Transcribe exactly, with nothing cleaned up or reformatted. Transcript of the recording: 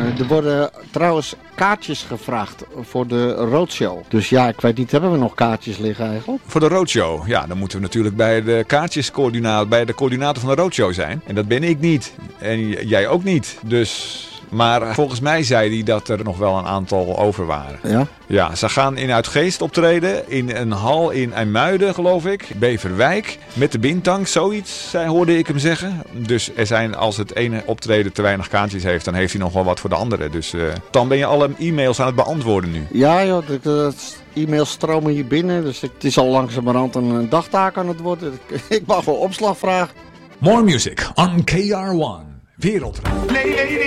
Er worden trouwens kaartjes gevraagd voor de roadshow. Dus ja, ik weet niet, hebben we nog kaartjes liggen eigenlijk? Voor de roadshow, ja, dan moeten we natuurlijk bij de kaartjescoördinator, bij de coördinator van de roadshow zijn. En dat ben ik niet. En j- jij ook niet. Dus... Maar volgens mij zei hij dat er nog wel een aantal over waren. Ja? Ja, ze gaan in Uitgeest optreden. In een hal in IJmuiden, geloof ik. Beverwijk. Met de Bintang, zoiets, zei, hoorde ik hem zeggen. Dus er zijn, als het ene optreden te weinig kaartjes heeft, dan heeft hij nog wel wat voor de andere. Dus uh, dan ben je alle e-mails aan het beantwoorden nu. Ja, joh, de, de e-mails stromen hier binnen. Dus het is al langzamerhand een, een dagtaak aan het worden. Ik, ik mag wel opslag vragen. More music on K R one. Wereldradio.